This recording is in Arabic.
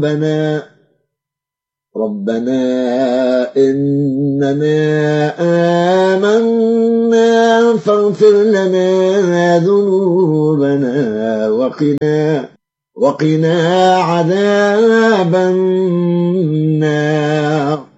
ربنا إننا آمنا فاغفر لنا ذنوبنا وقنا عذاب النار.